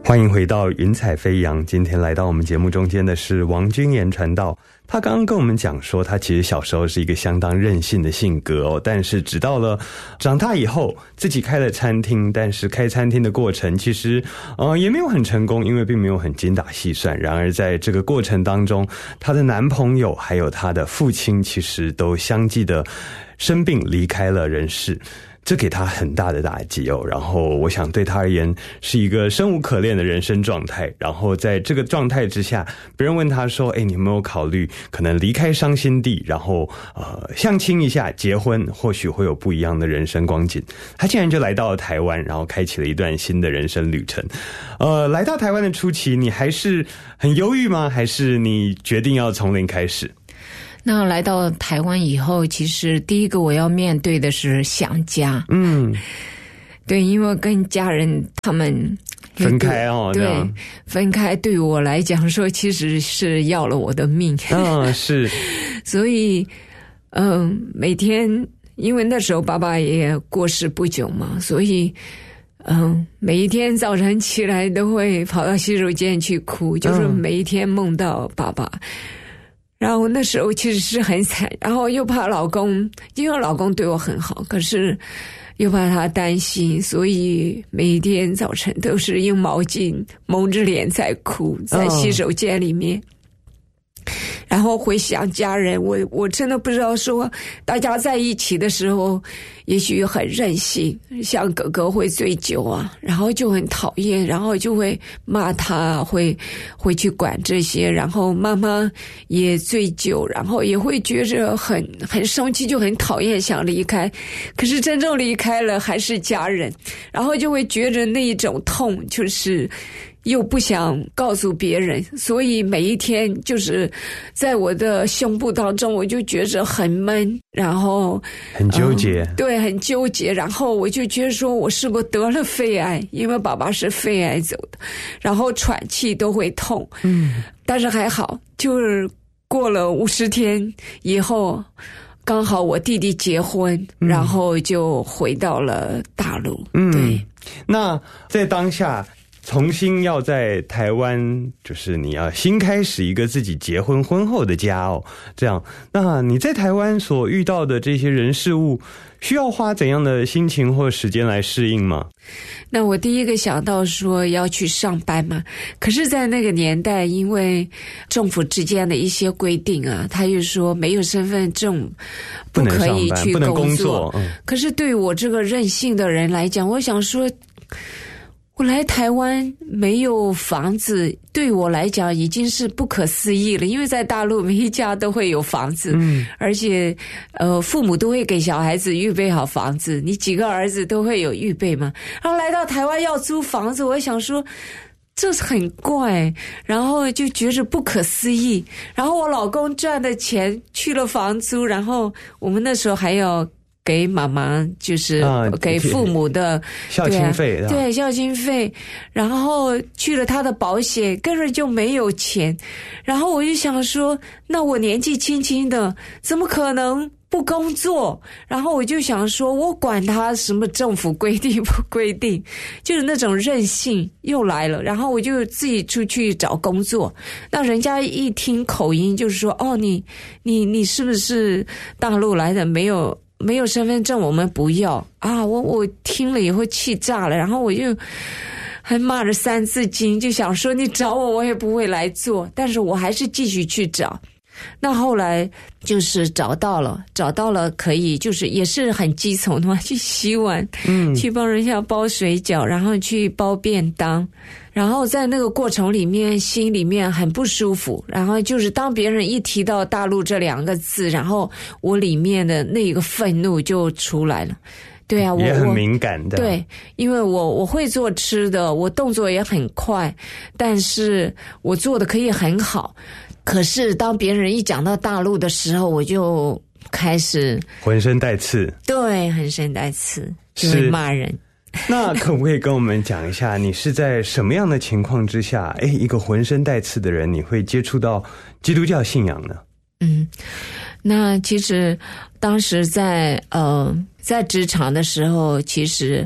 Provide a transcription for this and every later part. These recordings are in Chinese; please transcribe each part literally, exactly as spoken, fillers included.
欢迎回到云彩飞扬，今天来到我们节目中间的是王君言传道。他刚刚跟我们讲说，他其实小时候是一个相当任性的性格哦，但是直到了长大以后，自己开了餐厅，但是开餐厅的过程其实呃也没有很成功，因为并没有很精打细算。然而在这个过程当中，她的男朋友还有她的父亲其实都相继的生病离开了人世。这给他很大的打击哦，然后我想对他而言是一个生无可恋的人生状态。然后在这个状态之下，别人问他说：“哎，你有没有考虑可能离开伤心地，然后呃相亲一下，结婚，或许会有不一样的人生光景？”他竟然就来到了台湾，然后开启了一段新的人生旅程。呃，来到台湾的初期，你还是很忧郁吗？还是你决定要从零开始？ 那来到台湾以后，其实第一个我要面对的是想家。嗯，对，因为跟家人他们分开哦， 对，分开对我来讲说，其实是要了我的命。 嗯，是， 所以，嗯、呃，每天因为那时候爸爸也过世不久嘛，所以。嗯，每一天早晨起来都会跑到洗手间去哭，就是每一天梦到爸爸。嗯，然后那时候其实是很惨，然后又怕老公，因为老公对我很好，可是又怕他担心，所以每一天早晨都是用毛巾蒙着脸在哭，在洗手间里面。哦，然后回想家人，我我真的不知道说大家在一起的时候也许很任性，像哥哥会醉酒啊，然后就很讨厌，然后就会骂他，会会去管这些，然后妈妈也醉酒，然后也会觉着很很生气，就很讨厌，想离开，可是真正离开了还是家人，然后就会觉着那一种痛，就是又不想告诉别人，所以每一天就是在我的胸部当中，我就觉着很闷，然后很纠结、 嗯、对，很纠结，然后我就觉得说我是不是得了肺癌，因为爸爸是肺癌走的，然后喘气都会痛。嗯，但是还好，就是过了五十天以后，刚好我弟弟结婚、嗯、然后就回到了大陆。嗯，对。 那在当下重新要在台湾，就是你要新开始一个自己结婚婚后的家哦，这样，那你在台湾所遇到的这些人事物，需要花怎样的心情或时间来适应吗？ 那我第一个想到说要去上班嘛，可是在那个年代，因为政府之间的一些规定啊，他又说没有身份证不可以去工作， 不能工作、嗯、 可是对我这个任性的人来讲，我想说我来台湾没有房子，对我来讲已经是不可思议了，因为在大陆每一家都会有房子，嗯，而且呃父母都会给小孩子预备好房子，你几个儿子都会有预备嘛。然后来到台湾要租房子，我想说这很怪，然后就觉着不可思议。然后我老公赚的钱去了房租，然后我们那时候还要给妈妈，就是给父母的、啊、 孝亲费， 对、啊、对孝亲费，然后去了他的保险，根本就没有钱。然后我就想说，那我年纪轻轻的，怎么可能不工作？然后我就想说，我管他什么政府规定不规定，就是那种任性又来了。然后我就自己出去找工作，那人家一听口音就是说，哦，你你你是不是大陆来的？没有。没有身份证我们不要啊！我我听了以后气炸了，然后我就还骂着三字经，就想说你找我我也不会来做，但是我还是继续去找。那后来就是找到了，找到了可以，就是也是很基层的嘛，去洗碗，嗯，去帮人家包水饺，然后去包便当，然后在那个过程里面，心里面很不舒服。然后就是当别人一提到大陆这两个字，然后我里面的那个愤怒就出来了。对啊，我也很敏感的。 对，因为我我会做吃的，我动作也很快，但是我做的可以很好。可是当别人一讲到大陆的时候，我就开始浑身带刺。 对，浑身带刺，就会骂人。 那可不可以跟我们讲一下，你是在什么样的情况之下，诶，一个浑身带刺的人，你会接触到基督教信仰呢？ 嗯，那其实当时在呃在职场的时候，其实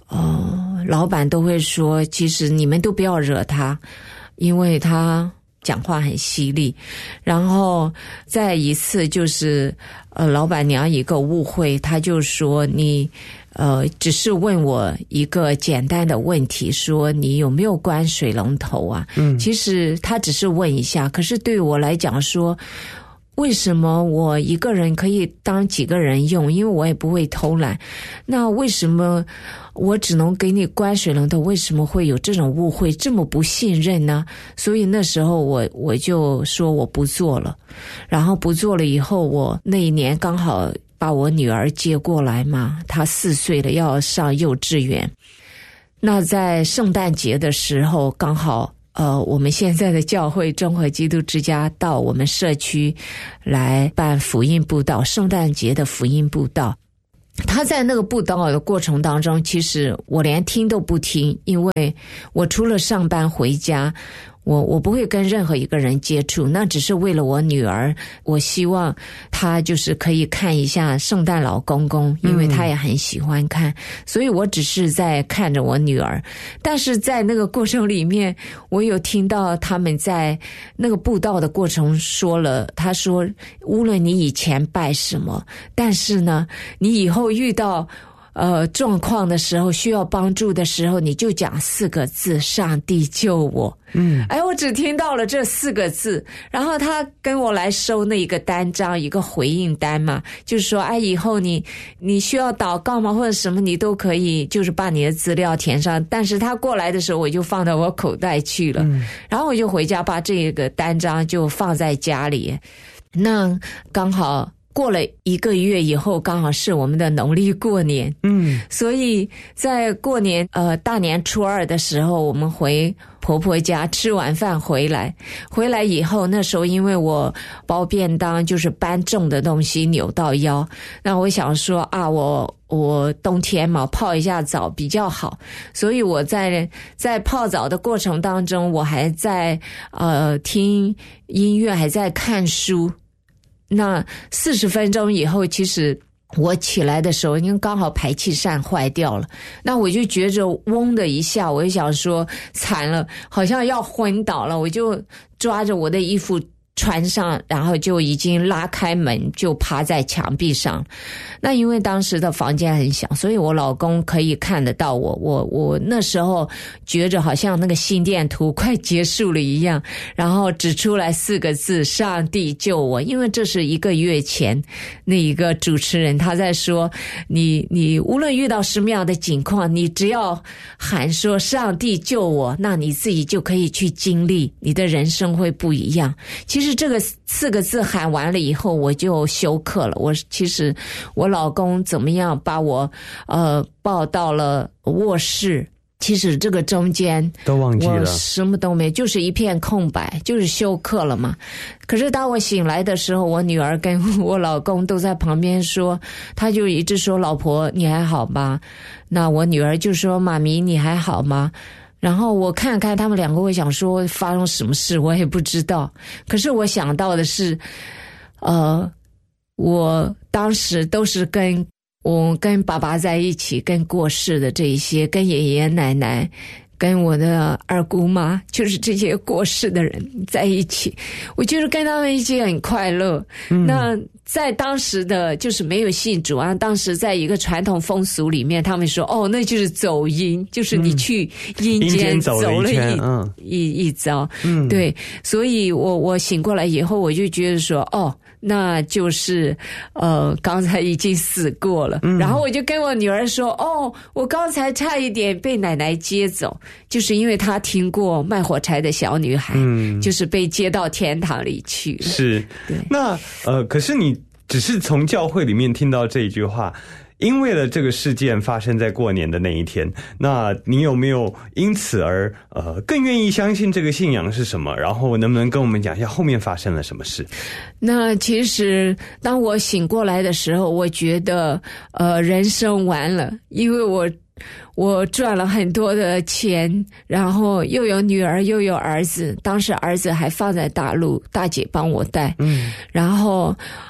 呃，老板都会说，其实你们都不要惹他，因为他讲话很犀利。然后再一次就是呃，老板娘一个误会，他就说你呃，只是问我一个简单的问题，说你有没有关水龙头啊？嗯，其实他只是问一下，可是对我来讲说，为什么我一个人可以当几个人用？因为我也不会偷懒。那为什么我只能给你关水龙头？为什么会有这种误会，这么不信任呢？所以那时候我我就说我不做了。然后不做了以后，我那一年刚好把我女儿接过来嘛，她四岁了，要上幼稚园。那在圣诞节的时候，刚好呃，我们现在的教会中和基督之家到我们社区来办福音布道，圣诞节的福音布道。他在那个布道的过程当中，其实我连听都不听，因为我除了上班回家，我我不会跟任何一个人接触，那只是为了我女儿，我希望她就是可以看一下圣诞老公公，因为她也很喜欢看，嗯、所以我只是在看着我女儿。但是在那个过程里面，我有听到他们在那个布道的过程说了，他说无论你以前拜什么，但是呢，你以后遇到呃，状况的时候，需要帮助的时候，你就讲四个字：上帝救我。嗯，哎，我只听到了这四个字，然后他跟我来收那一个单张，一个回应单嘛，就是说，哎，以后你你需要祷告吗，或者什么，你都可以，就是把你的资料填上。但是他过来的时候，我就放到我口袋去了，嗯、然后我就回家把这个单张就放在家里。那刚好过了一个月以后，刚好是我们的农历过年，嗯，所以在过年呃大年初二的时候，我们回婆婆家吃完饭回来，回来以后，那时候因为我包便当就是搬重的东西扭到腰，那我想说啊，我我冬天嘛泡一下澡比较好，所以我在在泡澡的过程当中，我还在呃听音乐，还在看书。那四十分钟以后，其实我起来的时候，因为刚好排气扇坏掉了，那我就觉着嗡的一下，我就想说惨了，好像要昏倒了，我就抓着我的衣服穿上，然后就已经拉开门，就趴在墙壁上。那因为当时的房间很小，所以我老公可以看得到我。我我那时候觉着好像那个心电图快结束了一样，然后指出来四个字：上帝救我。因为这是一个月前那一个主持人他在说，你你无论遇到什么样的境况，你只要喊说上帝救我，那你自己就可以去经历，你的人生会不一样。其实这个四个字喊完了以后，我就休克了。我其实我老公怎么样把我呃抱到了卧室，其实这个中间都忘记了， 我什么都没，就是一片空白，就是休克了嘛。可是当我醒来的时候，我女儿跟我老公都在旁边说，他就一直说老婆你还好吗？那我女儿就说妈咪你还好吗？然后我看看他们两个，我想说发生什么事我也不知道。可是我想到的是呃，我当时都是跟我跟爸爸在一起，跟过世的这一些，跟爷爷奶奶，跟我的二姑妈，就是这些过世的人在一起，我觉得跟他们一起很快乐。嗯、那在当时的就是没有信主啊，当时在一个传统风俗里面，他们说哦，那就是走阴，就是你去阴间走了一、嗯、一一遭。嗯，对，所以我我醒过来以后，我就觉得说哦。那就是呃刚才已经死过了、嗯、然后我就跟我女儿说哦，我刚才差一点被奶奶接走，就是因为她听过卖火柴的小女孩、嗯、就是被接到天堂里去了。 是，对。那呃可是你只是从教会里面听到这一句话，因为了这个事件发生在过年的那一天，那你有没有因此而呃更愿意相信这个信仰是什么？然后能不能跟我们讲一下后面发生了什么事？ 那其实当我醒过来的时候，我觉得呃人生完了，因为我我赚了很多的钱，然后又有女儿又有儿子，当时儿子还放在大陆，大姐帮我带，嗯，然后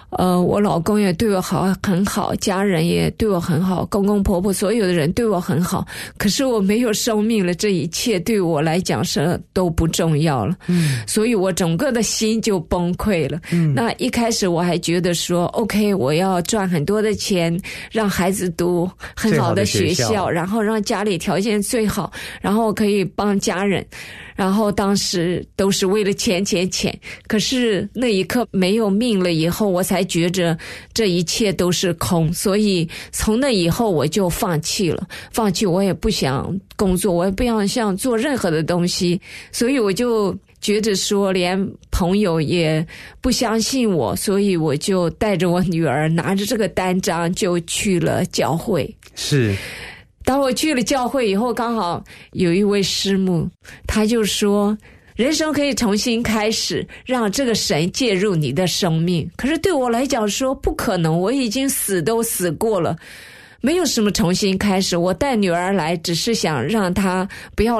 呃，我老公也对我好很好，家人也对我很好，公公婆婆所有的人对我很好。可是我没有生命了，这一切对我来讲是都不重要了。嗯，所以我整个的心就崩溃了。嗯，那一开始我还觉得说 ，OK， 我要赚很多的钱，让孩子读很好的学校， 学校然后让家里条件最好，然后可以帮家人。然后当时都是为了钱钱钱，可是那一刻没有命了以后，我才觉着这一切都是空，所以从那以后我就放弃了，放弃我也不想工作，我也不想做任何的东西，所以我就觉得说连朋友也不相信我，所以我就带着我女儿拿着这个单张就去了教会。 是。 当我去了教会以后，刚好有一位师母，他就说人生可以重新开始，让这个神介入你的生命。可是对我来讲说不可能，我已经死都死过了，没有什么重新开始。我带女儿来只是想让她不要